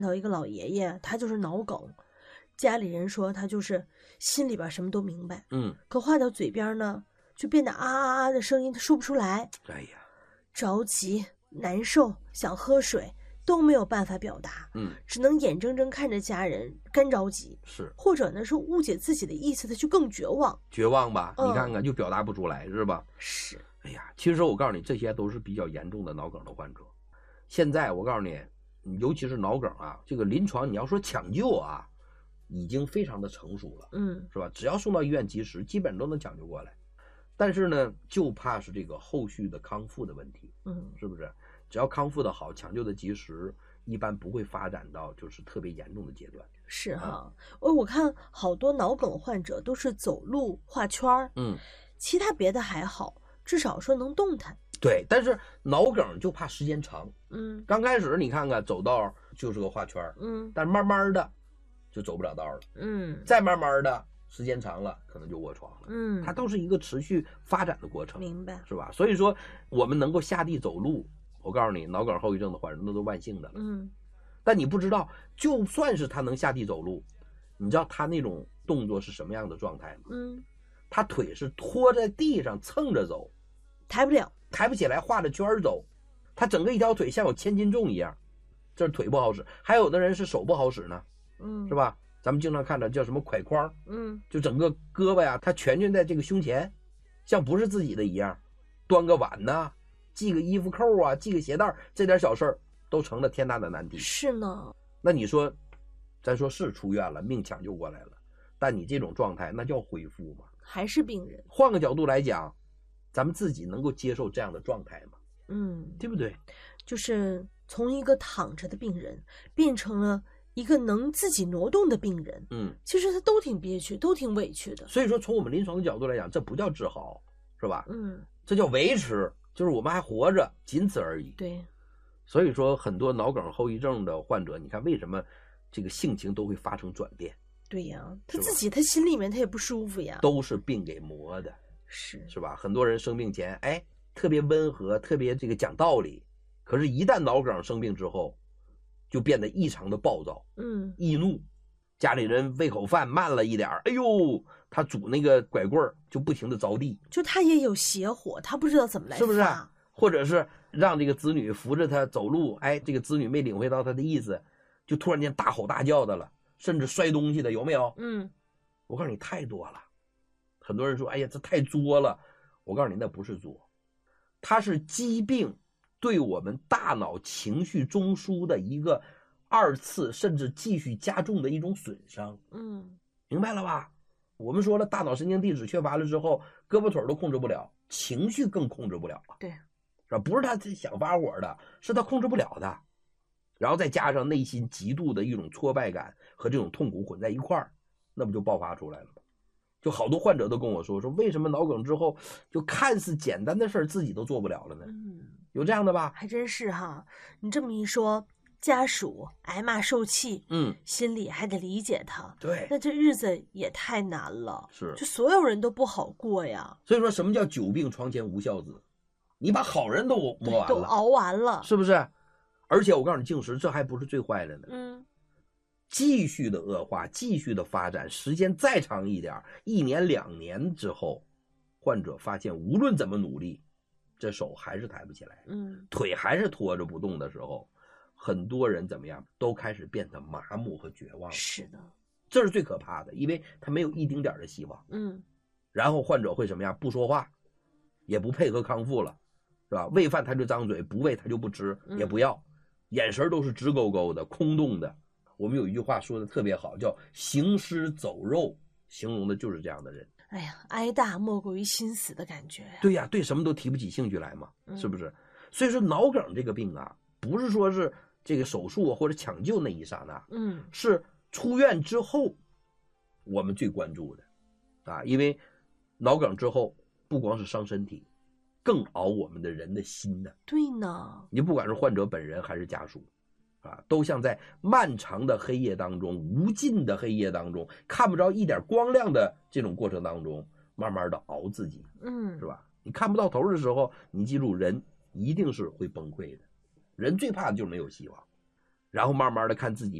到一个老爷爷，他就是脑梗，家里人说他就是心里边什么都明白，可话到嘴边呢，就变得啊啊啊的声音，他说不出来。 哎呀， 着急、难受、想喝水都没有办法表达，只能眼睁睁看着家人干着急， 是， 或者呢是误解自己的意思，他就更绝望。 绝望吧？你看看，就表达不出来，是吧？ 是。 哎呀，其实我告诉你，这些都是比较严重的脑梗的患者。现在我告诉你，尤其是脑梗啊，这个临床你要说抢救啊，已经非常的成熟了，是吧？只要送到医院及时，基本都能抢救过来。但是呢，就怕是这个后续的康复的问题，是不是？只要康复的好，抢救的及时，一般不会发展到就是特别严重的阶段。 是哈，我看好多脑梗患者都是走路画圈儿，其他别的还好，至少说能动弹。 对，但是脑梗就怕时间长，刚开始你看看走道就是个画圈，但慢慢的就走不了道了，再慢慢的时间长了可能就卧床了，它都是一个持续发展的过程， 明白， 是吧？所以说我们能够下地走路，我告诉你，脑梗后遗症的患者那都万幸的了，但你不知道，就算是他能下地走路，你知道他那种动作是什么样的状态吗？他腿是拖在地上蹭着走， 抬不了， 抬不起来，画着圈走，他整个一条腿像有1000斤重一样，这是腿不好使。还有的人是手不好使呢，是吧？咱们经常看到叫什么挎筐，就整个胳膊呀，他蜷卷在这个胸前，像不是自己的一样，端个碗呐，系个衣服扣啊，系个鞋带，这点小事儿都成了天大的难题。 是呢， 那你说，咱说是出院了，命抢救过来了，但你这种状态那叫恢复吗？ 还是病人。 换个角度来讲，咱们自己能够接受这样的状态吗？对不对？ 就是从一个躺着的病人变成了一个能自己挪动的病人，其实他都挺憋屈，都挺委屈的。 所以说从我们临床的角度来讲，这不叫治好，是吧？这叫维持，就是我们还活着，仅此而已。 对， 所以说很多脑梗后遗症的患者，你看为什么这个性情都会发生转变？ 对呀，他自己他心里面他也不舒服呀， 都是病给磨的， 是吧？很多人生病前，哎，特别温和，特别这个讲道理，可是一旦脑梗生病之后，就变得异常的暴躁，易怒，家里人喂口饭慢了一点，哎呦，他拄那个拐棍就不停的着地， 就他也有邪火，他不知道怎么来发， 是不是？或者是让这个子女扶着他走路，哎，这个子女没领会到他的意思，就突然间大吼大叫的了，甚至摔东西的，有没有？我告诉你太多了。很多人说，哎呀，这太作了。我告诉你，那不是作，它是疾病对我们大脑情绪中枢的一个2次甚至继续加重的一种损伤。明白了吧？我们说了，大脑神经递质缺乏了之后，胳膊腿都控制不了，情绪更控制不了了。 对， 是吧？不是他想发火的，是他控制不了的。然后再加上内心极度的一种挫败感和这种痛苦混在一块儿，那不就爆发出来了吗？就好多患者都跟我说为什么脑梗之后就看似简单的事儿自己都做不了了呢？有这样的吧？ 还真是哈。你这么一说，家属挨骂受气，心里还得理解他， 对， 那这日子也太难了， 是， 就所有人都不好过呀。 所以说什么叫久病床前无孝子？你把好人都磨完了， 都熬完了， 是不是？而且我告诉你，净食这还不是最坏的呢，继续的恶化，继续的发展，时间再长一点，1年2年之后，患者发现无论怎么努力，这手还是抬不起来，腿还是拖着不动的时候，很多人怎么样都开始变得麻木和绝望。 是的， 这是最可怕的，因为他没有一丁点的希望。然后患者会什么样？不说话，也不配合康复了，是吧？喂饭他就张嘴，不喂他就不吃，也不要，眼神都是直勾勾的、空洞的。我们有一句话说的特别好，叫行尸走肉，形容的就是这样的人。 哎呀，挨大莫过于心死的感觉呀。 对呀，对什么都提不起兴趣来嘛，是不是？所以说脑梗这个病啊，不是说是这个手术或者抢救那一刹那，是出院之后我们最关注的啊，因为脑梗之后不光是伤身体，更熬我们的人的心呢。 对呢， 你不管是患者本人还是家属啊，都像在漫长的黑夜当中，无尽的黑夜当中，看不着一点光亮的这种过程当中，慢慢的熬自己，是吧？你看不到头的时候，你记住，人一定是会崩溃的。人最怕的就是没有希望。 然后慢慢的看自己